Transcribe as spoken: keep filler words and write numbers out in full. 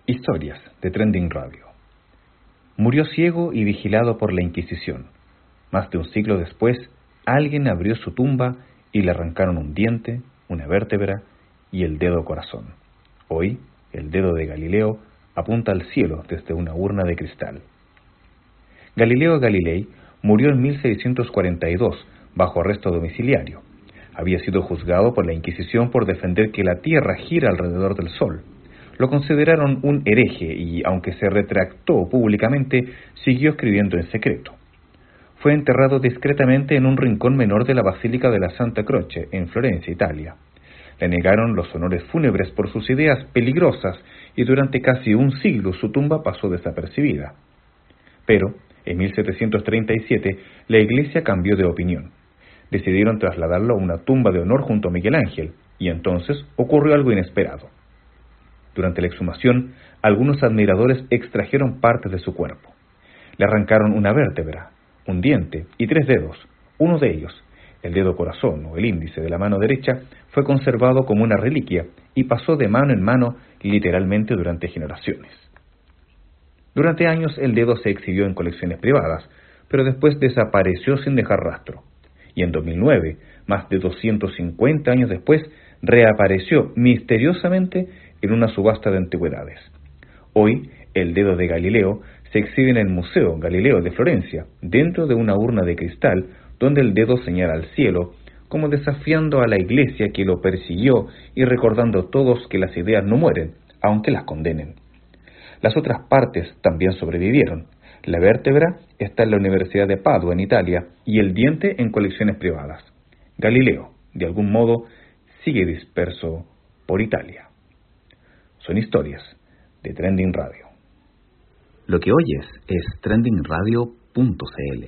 Historias de Trending Radio. Murió ciego y vigilado por la Inquisición. Más de un siglo después, alguien abrió su tumba y le arrancaron un diente, una vértebra y el dedo corazón. Hoy, el dedo de Galileo apunta al cielo desde una urna de cristal. Galileo Galilei murió en mil seiscientos cuarenta y dos bajo arresto domiciliario. Había sido juzgado por la Inquisición por defender que la Tierra gira alrededor del Sol. Lo consideraron un hereje y, aunque se retractó públicamente, siguió escribiendo en secreto. Fue enterrado discretamente en un rincón menor de la Basílica de la Santa Croce, en Florencia, Italia. Le negaron los honores fúnebres por sus ideas peligrosas y durante casi un siglo su tumba pasó desapercibida. Pero, en mil setecientos treinta y siete, la Iglesia cambió de opinión. Decidieron trasladarlo a una tumba de honor junto a Miguel Ángel, y entonces ocurrió algo inesperado. Durante la exhumación, algunos admiradores extrajeron partes de su cuerpo. Le arrancaron una vértebra, un diente y tres dedos. Uno de ellos, el dedo corazón o el índice de la mano derecha, fue conservado como una reliquia y pasó de mano en mano literalmente durante generaciones. Durante años el dedo se exhibió en colecciones privadas, pero después desapareció sin dejar rastro. Y en dos mil nueve, más de doscientos cincuenta años después, reapareció misteriosamente en una subasta de antigüedades. Hoy, el dedo de Galileo se exhibe en el Museo Galileo de Florencia, dentro de una urna de cristal donde el dedo señala al cielo, como desafiando a la Iglesia que lo persiguió y recordando todos que las ideas no mueren, aunque las condenen. Las otras partes también sobrevivieron. La vértebra está en la Universidad de Padua, en Italia, y el diente en colecciones privadas. Galileo, de algún modo, sigue disperso por Italia. Son historias de Trending Radio. Lo que oyes es trending radio punto c l.